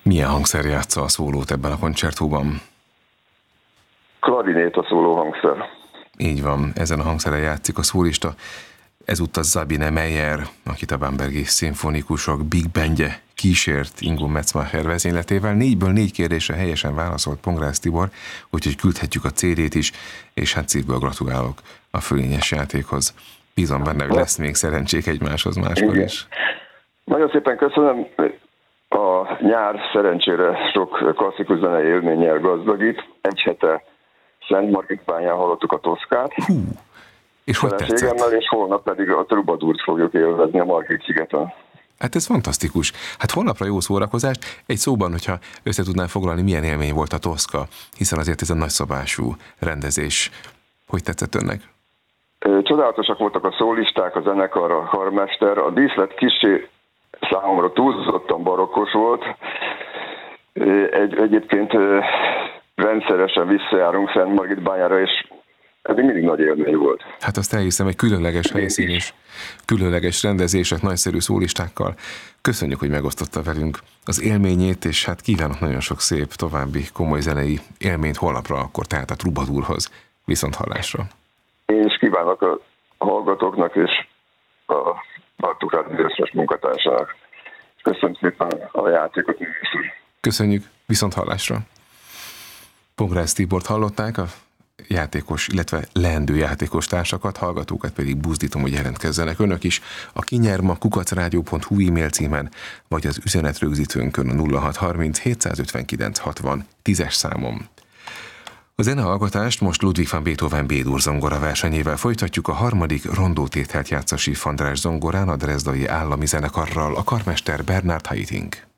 Milyen hangszer játsza a szólót ebben a koncertfóban? Klarinét a szólóhangszer. Így van, ezen a hangszeren játszik a szólista. Ezúttal Sabine Meyer, akit a Bambergi szimfonikusok Big Bandje kísért Ingo Metzmacher vezényletével. 4-ből 4 kérdésre helyesen válaszolt Pongrácz Tibor, úgyhogy küldhetjük a CD-t is, és hát szívből gratulálok a fölényes játékhoz. Bízom benne, hogy lesz még szerencsék egymáshoz máskor is. Nagyon szépen köszönöm. A nyár szerencsére sok klasszikus zenei élménnyel gazdagít. Egy hete Szentmargitbányán hallottuk a Toszkát. És hogy tetszett? És holnap pedig a Trubadúrt fogjuk élvezni a Margit-szigeten. Hát ez fantasztikus. Hát holnapra jó szórakozást. Egy szóban, hogyha össze tudnám foglalni, milyen élmény volt a Toszka, hiszen azért ez a nagyszabású rendezés. Hogy tetszett önnek? Csodálatosak voltak a szólisták, a zenekar, a karmester. A díszlet kissé számomra túlzottan barokkos volt. Egyébként rendszeresen visszajárunk Szentmargitbányára, és ez mindig nagy élmény volt. Hát azt elhiszem, egy különleges helyszín és különleges rendezések, nagyszerű szólistákkal. Köszönjük, hogy megosztotta velünk az élményét, és hát kívánok nagyon sok szép további komoly zenei élményt holnapra, akkor tehát a Trubadúrhoz. Viszont hallásra. Én is kívánok a hallgatóknak és a Bartók Rádió összes munkatársának. Köszönöm szépen a játékot. Köszönjük, viszont hallásra. Pongrácz Tibort hallották, a játékos, illetve leendő játékos társakat, hallgatókat pedig buzdítom, hogy jelentkezzenek önök is a kinyerma@radio.hu e-mail címen, vagy az üzenetrögzítőnkön a 0630 759 60 10-es számon. A zenehallgatást most Ludwig van Beethoven B-dur zongora versenyével folytatjuk. A harmadik rondótételt játsza Schiff András zongorán a Dresdai Állami Zenekarral, a karmester Bernhard Haitink.